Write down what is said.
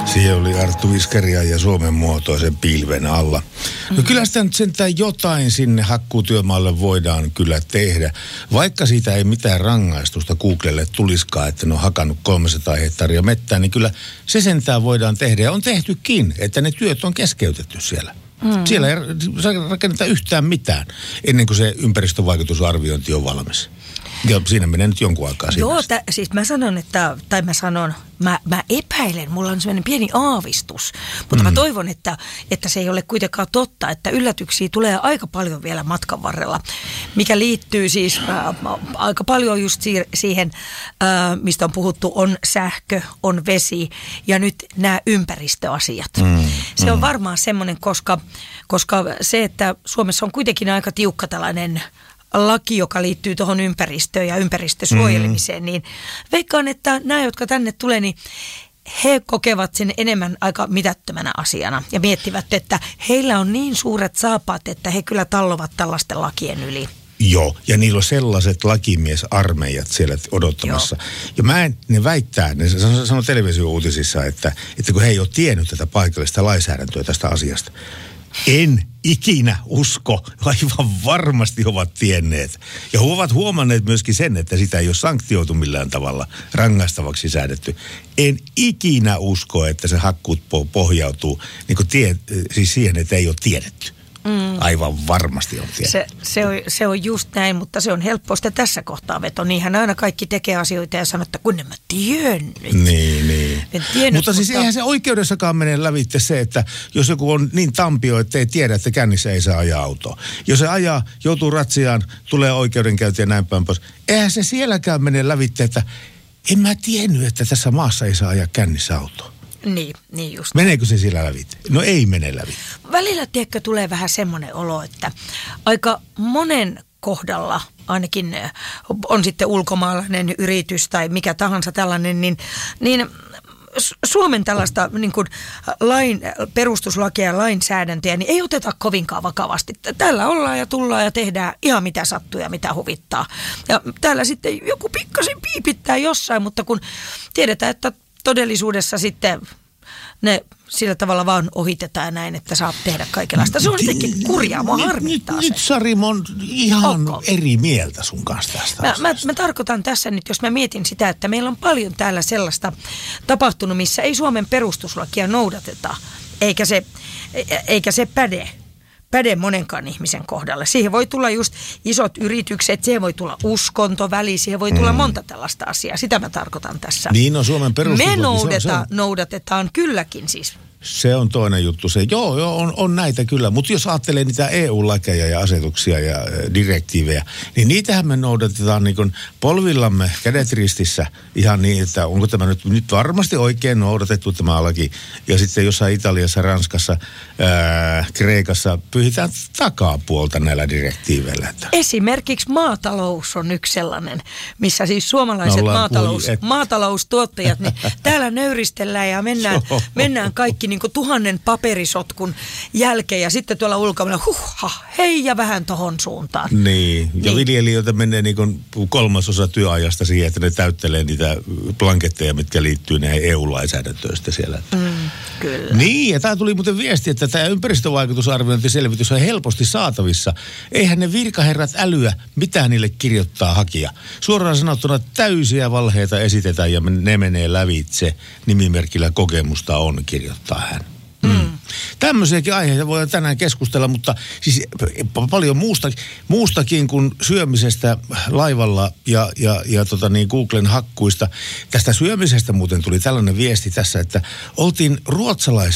Siellä oli Arttu Viskaria ja Suomen muotoisen pilven alla. No kyllä sitä nyt sentään jotain sinne hakkuutyömaalle voidaan kyllä tehdä. Vaikka siitä ei mitään rangaistusta Googlelle tulisikaan, että ne on hakannut 300 hehtaaria mettää, niin kyllä se sentään voidaan tehdä. Ja on tehtykin, että ne työt on keskeytetty siellä. Siellä ei rakenneta yhtään mitään ennen kuin se ympäristövaikutusarviointi on valmis. Ja siinä menee nyt jonkun aikaa siinä. Joo, siis mä epäilen, mulla on sellainen pieni aavistus, mutta mä toivon, että se ei ole kuitenkaan totta, että yllätyksiä tulee aika paljon vielä matkan varrella, mikä liittyy siis aika paljon just siihen, mistä on puhuttu, on sähkö, on vesi ja nyt nämä ympäristöasiat. Se on varmaan semmoinen, koska se, että Suomessa on kuitenkin aika tiukka tällainen laki, joka liittyy tuohon ympäristöön ja ympäristösuojelemiseen, niin veikkaan, että nämä, jotka tänne tulee, niin he kokevat sen enemmän aika mitättömänä asiana ja miettivät, että heillä on niin suuret saapaat, että he kyllä tallovat tällaisten lakien yli. Joo, ja niillä on sellaiset lakimiesarmeijat siellä odottamassa. Joo. Ja ne väittää, ne sanoo televisio-uutisissa, että kun he ei ole tiennyt tätä paikallista lainsäädäntöä tästä asiasta. En ikinä usko, aivan varmasti ovat tienneet. Ja ovat huomanneet myöskin sen, että sitä ei ole sanktioitu millään tavalla rangaistavaksi säädetty. En ikinä usko, että se hakkuut pohjautuu siis siihen, että ei ole tiedetty. Aivan varmasti on tiedetty. Se on just näin, mutta se on helppoa sitä tässä kohtaa veto. Niinhän aina kaikki tekee asioita ja sanoo, että kun en mä tiennyt. Niin. Mutta siis eihän se oikeudessakaan mene lävitse se, että jos joku on niin tampio, että ei tiedä, että kännissä ei saa ajaa autoa. Jos se ajaa, joutuu ratsiaan, tulee oikeudenkäynti ja näin päin pois. Eihän se sielläkään mene lävitse, että en mä tiennyt, että tässä maassa ei saa ajaa kännissä autoa. Niin just. Meneekö se siellä lävitse? No ei mene lävitse. Välillä, tiedätkö, tulee vähän semmoinen olo, että aika monen kohdalla, ainakin on sitten ulkomaalainen yritys tai mikä tahansa tällainen, niin Suomen tällaista niin kuin perustuslakia ja lainsäädäntöä, niin ei oteta kovinkaan vakavasti. Täällä ollaan ja tullaan ja tehdään ihan mitä sattuu ja mitä huvittaa. Ja täällä sitten joku pikkasen piipittää jossain, mutta kun tiedetään, että todellisuudessa sitten ne sillä tavalla vaan ohitetaan ja näin, että saa tehdä kaikenlaista. Se on jotenkin kurjaa, mua harmittaa se. Nyt Sari, mä oon ihan eri mieltä sun kanssa tästä mä tarkoitan tässä nyt, jos mä mietin sitä, että meillä on paljon täällä sellaista tapahtunut, missä ei Suomen perustuslakia noudateta, eikä se päde monenkaan ihmisen kohdalle. Siihen voi tulla just isot yritykset, siihen voi tulla uskontoväli, siihen voi tulla monta tällaista asiaa. Sitä mä tarkoitan tässä. Niin on Suomen perustuslaki. Me noudatetaan kylläkin siis. Se on toinen juttu. Se, joo, on näitä kyllä. Mutta jos ajattelee niitä EU-lakeja ja asetuksia ja direktiivejä, niin niitähän me noudatetaan niin kuin polvillamme kädet ristissä ihan niin, että onko tämä nyt varmasti oikein noudatettu tämä laki. Ja sitten jossain Italiassa, Ranskassa, Kreikassa pyhitään takapuolta näillä direktiiveillä. Esimerkiksi maatalous on yksi sellainen, missä siis suomalaiset maataloustuottajat, niin täällä nöyristellään ja mennään kaikki niin kuin 1000 paperisotkun jälkeen ja sitten tuolla ulkomailla hei ja vähän tohon suuntaan. Niin, ja viljelijöiltä menee niin kuin 1/3 työajasta siihen, että ne täyttelee niitä blanketteja, mitkä liittyy näihin EU-lainsäädäntöön siellä. Kyllä. Niin, ja tämä tuli muuten viesti, että tämä ympäristövaikutusarviointiselvitys on helposti saatavissa. Eihän ne virkaherrat älyä, mitä niille kirjoittaa hakija. Suoraan sanottuna täysiä valheita esitetään ja ne menee lävitse. Nimimerkillä kokemusta on, kirjoittaa hän. Tämmöisiäkin aiheita voidaan tänään keskustella, mutta siis paljon muustakin kuin syömisestä laivalla ja Googlen hakkuista. Tästä syömisestä muuten tuli tällainen viesti tässä, että oltiin